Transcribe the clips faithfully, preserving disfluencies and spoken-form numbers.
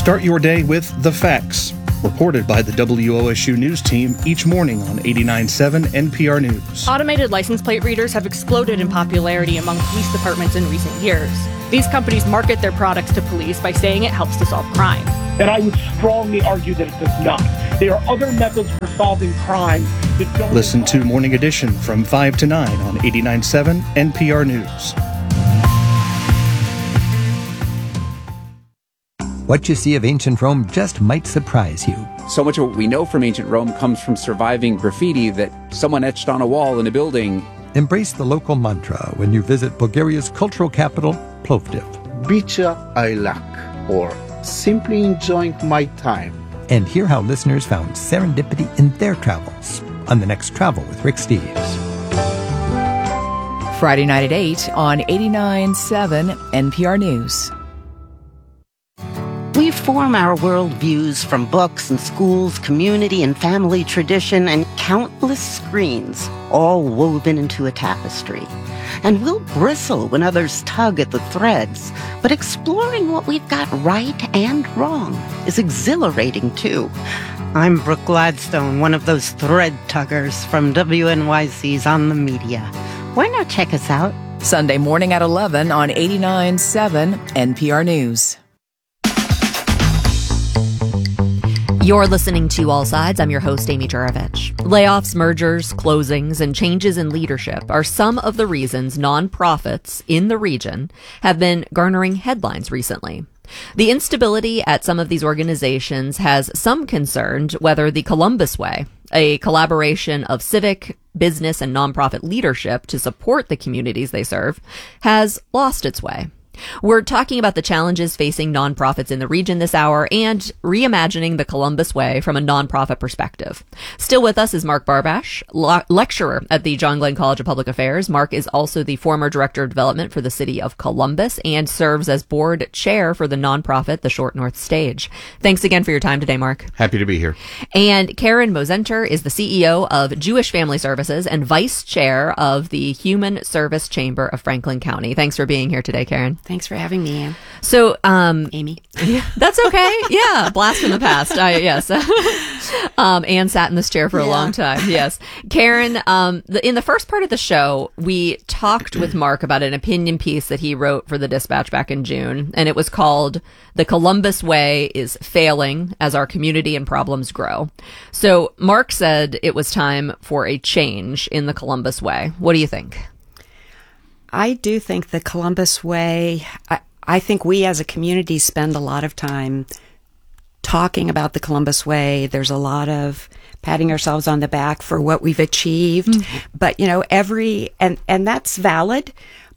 Start your day with The Facts, reported by the W O S U News team each morning on eighty-nine point seven N P R News. Automated license plate readers have exploded in popularity among police departments in recent years. These companies market their products to police by saying it helps to solve crime. And I would strongly argue that it does not. There are other methods for solving crime that don't... Listen to Morning Edition from five to nine on eighty-nine point seven N P R News. What you see of ancient Rome just might surprise you. So much of what we know from ancient Rome comes from surviving graffiti that someone etched on a wall in a building. Embrace the local mantra when you visit Bulgaria's cultural capital, Plovdiv. Bicha I lack, or simply enjoying my time. And hear how listeners found serendipity in their travels on the next Travel with Rick Steves. Friday night at eight on eighty-nine point seven N P R News. We form our worldviews from books and schools, community and family tradition, and countless screens, all woven into a tapestry. And we'll bristle when others tug at the threads, but exploring what we've got right and wrong is exhilarating too. I'm Brooke Gladstone, one of those thread tuggers from W N Y C's On the Media. Why not check us out? Sunday morning at eleven on eighty-nine point seven N P R News. You're listening to All Sides. I'm your host, Amy Juravich. Layoffs, mergers, closings, and changes in leadership are some of the reasons nonprofits in the region have been garnering headlines recently. The instability at some of these organizations has some concerned whether the Columbus Way, a collaboration of civic, business, and nonprofit leadership to support the communities they serve, has lost its way. We're talking about the challenges facing nonprofits in the region this hour and reimagining the Columbus Way from a nonprofit perspective. Still with us is Mark Barbash, lo- lecturer at the John Glenn College of Public Affairs. Mark is also the former director of development for the city of Columbus and serves as board chair for the nonprofit, the Short North Stage. Thanks again for your time today, Mark. Happy to be here. And Karen Mosenter is the C E O of Jewish Family Services and vice chair of the Human Service Chamber of Franklin County. Thanks for being here today, Karen. Thanks for having me, Anne. So, um, Amy. Yeah, that's okay. Yeah, blast from the past. I, yes. um, Anne sat in this chair for a yeah. long time. Yes. Karen, um, the, in the first part of the show, we talked with Mark about an opinion piece that he wrote for the Dispatch back in June, and it was called "The Columbus Way is Failing as Our Community and Problems Grow." So, Mark said it was time for a change in the Columbus Way. What do you think? I do think the Columbus Way, I, I think we as a community spend a lot of time talking about the Columbus Way. There's a lot of patting ourselves on the back for what we've achieved. Mm-hmm. But, you know, every, and, and that's valid.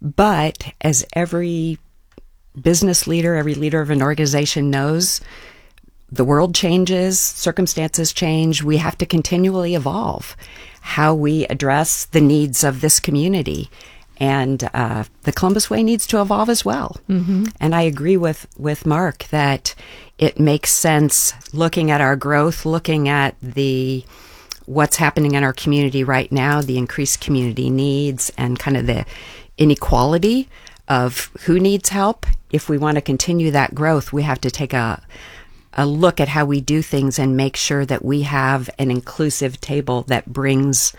But as every business leader, every leader of an organization knows, the world changes, circumstances change. We have to continually evolve how we address the needs of this community. And uh, the Columbus Way needs to evolve as well. Mm-hmm. And I agree with, with Mark that it makes sense looking at our growth, looking at the what's happening in our community right now, the increased community needs, and kind of the inequality of who needs help. If we want to continue that growth, we have to take a a look at how we do things and make sure that we have an inclusive table that brings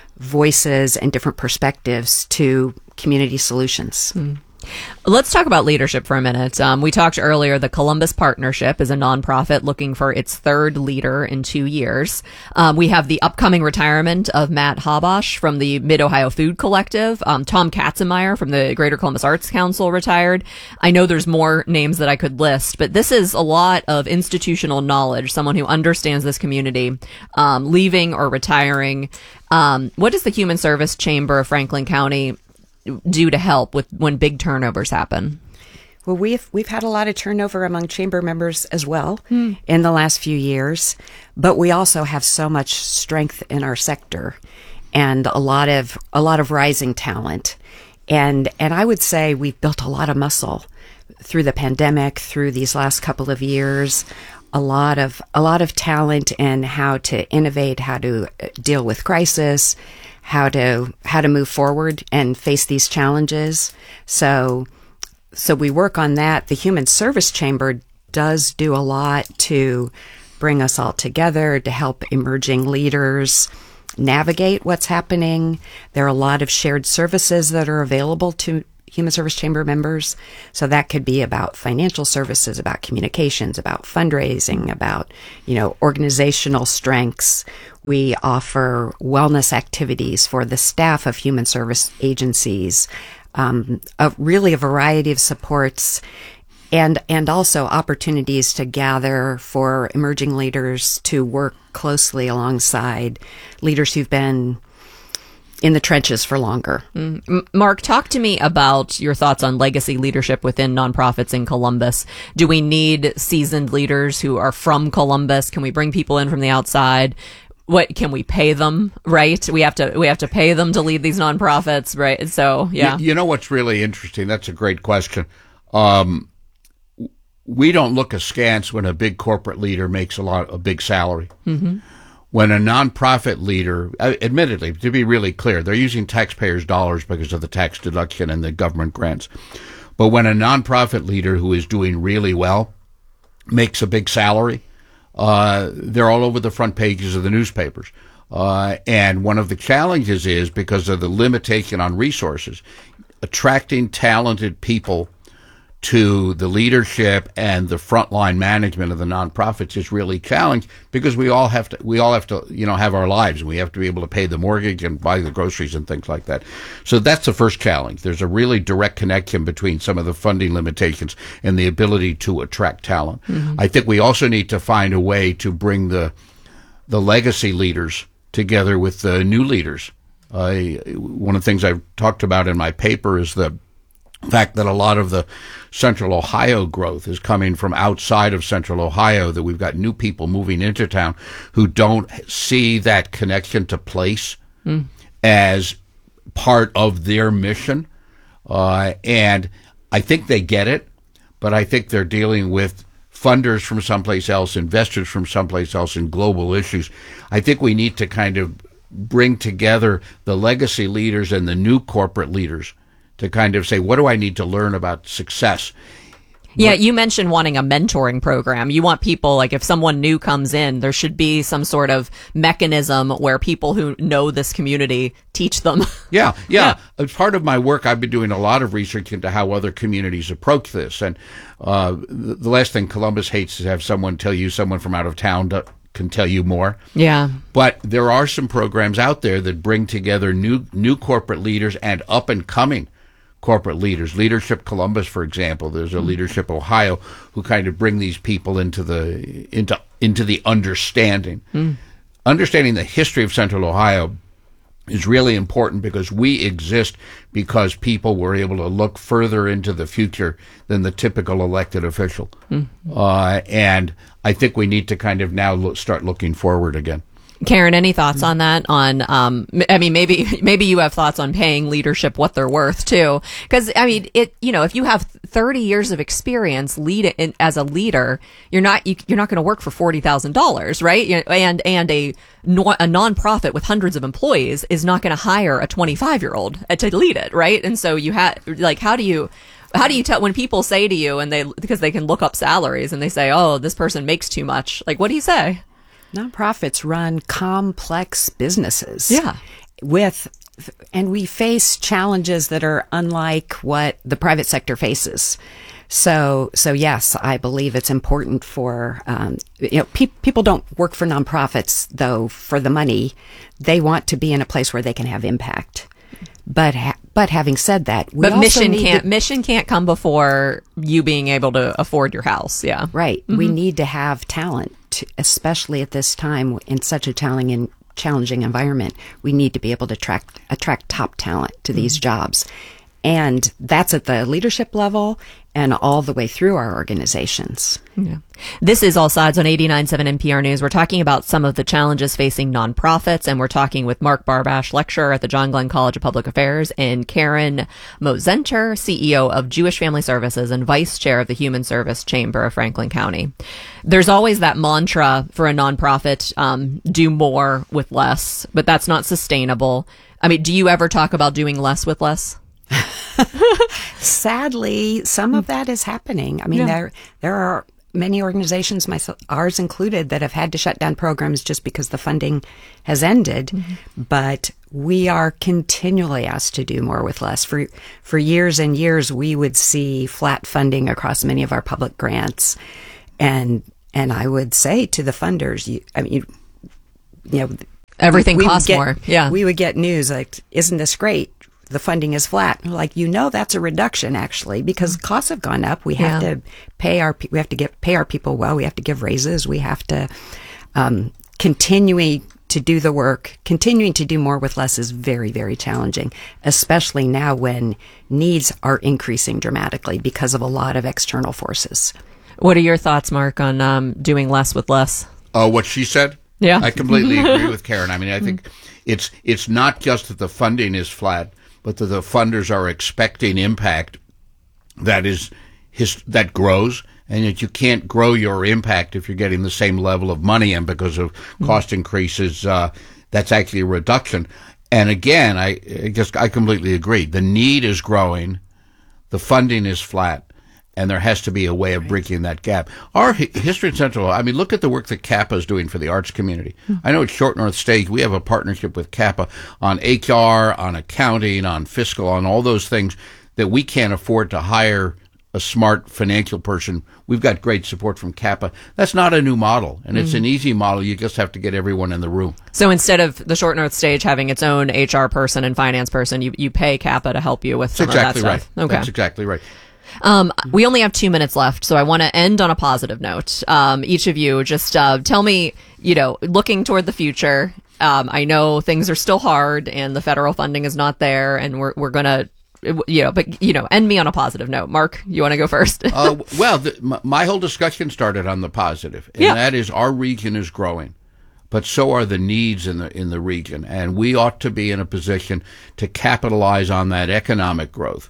voices and different perspectives to community solutions. Mm. Let's talk about leadership for a minute. Um, we talked earlier, the Columbus Partnership is a nonprofit looking for its third leader in two years. Um, we have the upcoming retirement of Matt Habosh from the Mid-Ohio Food Collective. Um, Tom Katzenmeyer from the Greater Columbus Arts Council retired. I know there's more names that I could list, but this is a lot of institutional knowledge, someone who understands this community, um, leaving or retiring. Um, what does the Human Service Chamber of Franklin County do to help with when big turnovers happen? Well, we've we've had a lot of turnover among chamber members as well hmm. in the last few years, but we also have so much strength in our sector and a lot of a lot of rising talent. And and I would say we've built a lot of muscle through the pandemic, through these last couple of years. A lot of a lot of talent in how to innovate, how to deal with crisis, how to how to move forward and face these challenges. So so we work on that. The Human Service Chamber does do a lot to bring us all together, to help emerging leaders navigate what's happening. There are a lot of shared services that are available to Human Service Chamber members. So that could be about financial services, about communications, about fundraising, about, you know, organizational strengths. We offer wellness activities for the staff of human service agencies, um, a, really a variety of supports, and and also opportunities to gather for emerging leaders to work closely alongside leaders who've been in the trenches for longer. Mm. Mark, talk to me about your thoughts on legacy leadership within nonprofits in Columbus. Do we need seasoned leaders who are from Columbus? Can we bring people in from the outside? What can we pay them? Right, we have to we have to pay them to lead these nonprofits, right? So, yeah. You, you know what's really interesting? That's a great question. Um, we don't look askance when a big corporate leader makes a lot a big salary. Mm-hmm. When a nonprofit leader, admittedly, to be really clear, they're using taxpayers' dollars because of the tax deduction and the government grants. But when a nonprofit leader who is doing really well makes a big salary, uh, they're all over the front pages of the newspapers. Uh, and one of the challenges is, because of the limitation on resources, attracting talented people to the leadership and the frontline management of the nonprofits is really challenging, because we all have to we all have to you know have our lives, and we have to be able to pay the mortgage and buy the groceries and things like that. So that's the first challenge. There's a really direct connection between some of the funding limitations and the ability to attract talent. Mm-hmm. I think we also need to find a way to bring the the legacy leaders together with the new leaders. Uh, one of the things I've talked about in my paper is the fact that a lot of the Central Ohio growth is coming from outside of Central Ohio, that we've got new people moving into town who don't see that connection to place mm. as part of their mission. Uh, and I think they get it, but I think they're dealing with funders from someplace else, investors from someplace else, and global issues. I think we need to kind of bring together the legacy leaders and the new corporate leaders to kind of say, what do I need to learn about success? Yeah, you mentioned wanting a mentoring program. You want people, like if someone new comes in, there should be some sort of mechanism where people who know this community teach them. Yeah, yeah. yeah. As part of my work, I've been doing a lot of research into how other communities approach this. And uh, the last thing Columbus hates is have someone tell you someone from out of town to, can tell you more. Yeah. But there are some programs out there that bring together new new corporate leaders and up and coming corporate leaders. Leadership Columbus, for example, there's a mm. Leadership Ohio, who kind of bring these people into the into into the understanding. Mm. Understanding the history of Central Ohio is really important, because we exist because people were able to look further into the future than the typical elected official. Mm. Uh, and I think we need to kind of now look, start looking forward again. Karen, any thoughts on that? On, um, I mean, maybe, maybe you have thoughts on paying leadership what they're worth too. Cause I mean, it, you know, if you have thirty years of experience lead in, as a leader, you're not, you, you're not going to work for forty thousand dollars, right? And, and a, a nonprofit with hundreds of employees is not going to hire a twenty-five year old to lead it, right? And so you had, like, how do you, How do you tell when people say to you, and they, because they can look up salaries and they say, oh, this person makes too much. Like, what do you say? Nonprofits run complex businesses. Yeah. With, and we face challenges that are unlike what the private sector faces. So, so yes, I believe it's important for, um, you know, pe- people don't work for nonprofits though for the money. They want to be in a place where they can have impact. But ha- but having said that, we but also mission need can't to, mission can't come before you being able to afford your house. Yeah, right. Mm-hmm. We need to have talent, to, especially at this time in such a challenging challenging environment. We need to be able to attract attract top talent to these mm-hmm. jobs, and that's at the leadership level and all the way through our organizations. Yeah. This is All Sides on eighty-nine point seven N P R News. We're talking about some of the challenges facing nonprofits, and we're talking with Mark Barbash, lecturer at the John Glenn College of Public Affairs, and Karen Mosenter, C E O of Jewish Family Services and vice chair of the Human Service Chamber of Franklin County. There's always that mantra for a nonprofit, um, do more with less, but that's not sustainable. I mean, do you ever talk about doing less with less? Sadly, some of that is happening. I mean, yeah. there there are many organizations, myself, ours included, that have had to shut down programs just because the funding has ended. Mm-hmm. But we are continually asked to do more with less. For for years and years, we would see flat funding across many of our public grants, and and I would say to the funders, you, I mean, you, you know, everything we, we costs get, more. Yeah, we would get news like, "Isn't this great? The funding is flat." Like, you know, that's a reduction actually, because costs have gone up. We have Yeah. to pay our we have to get pay our people well. We have to give raises. We have to um, continuing to do the work. Continuing to do more with less is very, very challenging, especially now when needs are increasing dramatically because of a lot of external forces. What are your thoughts, Mark, on um, doing less with less? Uh, what she said? Yeah. I completely agree with Karen. I mean, I think it's it's not just that the funding is flat, but that the funders are expecting impact that is his, that grows, and that you can't grow your impact if you're getting the same level of money, and because of cost increases, uh, that's actually a reduction. And again, I, I just I completely agree. The need is growing, the funding is flat, and there has to be a way of bridging that gap. Our hi- History and Central, I mean, look at the work that CAPA is doing for the arts community. I know at Short North Stage, we have a partnership with CAPA on H R, on accounting, on fiscal, on all those things that we can't afford to hire a smart financial person. We've got great support from CAPA. That's not a new model, and it's an easy model. You just have to get everyone in the room. So instead of the Short North Stage having its own H R person and finance person, you, you pay CAPA to help you with some That's exactly of that right. stuff. Okay. That's exactly right. Um, we only have two minutes left, so I want to end on a positive note. Um, each of you just uh, tell me, you know, looking toward the future, um, I know things are still hard and the federal funding is not there, and we're we're going to, you know, but, you know, end me on a positive note. Mark, you want to go first? uh, well, the, my, my whole discussion started on the positive, and Yeah. that is our region is growing, but so are the needs in the in the region, and we ought to be in a position to capitalize on that economic growth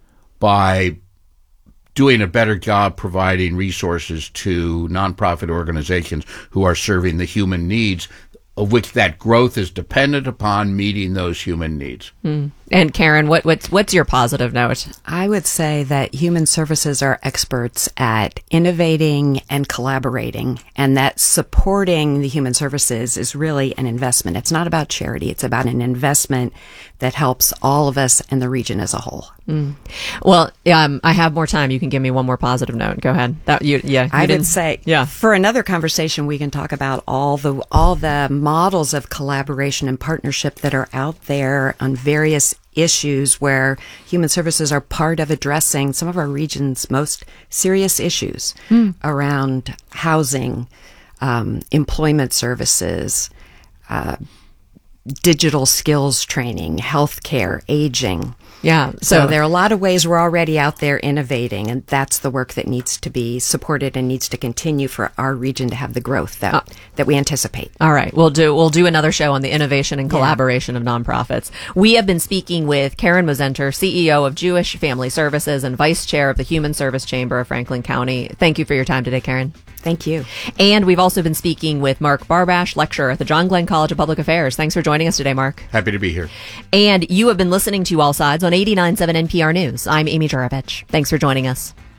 by doing a better job providing resources to nonprofit organizations who are serving the human needs, of which that growth is dependent upon meeting those human needs. Mm. And Karen, what, what's what's your positive note? I would say that human services are experts at innovating and collaborating, and that supporting the human services is really an investment. It's not about charity. It's about an investment that helps all of us and the region as a whole. Mm. Well, um, I have more time. You can give me one more positive note. Go ahead. That you, yeah. You I didn't- would say, yeah. for another conversation, we can talk about all the all the models of collaboration and partnership that are out there on various issues where human services are part of addressing some of our region's most serious issues Mm. around housing, um, employment services, uh, digital skills training, healthcare, aging. Yeah. So, So, there are a lot of ways we're already out there innovating, and that's the work that needs to be supported and needs to continue for our region to have the growth that Uh, that we anticipate. all right, we'll do we'll do another show on the innovation and collaboration of nonprofits. We have been speaking with Karen Mosenter, C E O of Jewish Family Services and Vice Chair of the Human Service Chamber of Franklin County. Thank you for your time today, Karen. Thank you. And we've also been speaking with Mark Barbash, lecturer at the John Glenn College of Public Affairs. Thanks for joining us today, Mark. Happy to be here. And you have been listening to All Sides on eighty-nine point seven N P R News. I'm Amy Juravich. Thanks for joining us.